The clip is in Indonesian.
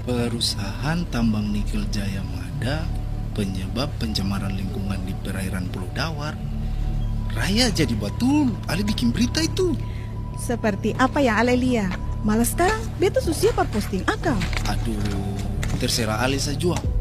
Perusahaan tambang nikel Jaya Mada penyebab pencemaran lingkungan di perairan Pulau Dawar. Raya jadi batul, Ale bikin berita itu. Seperti apa yang Ale lihat? Malah sekarang beta susah per posting akang. Aduh, terserah Ale saja.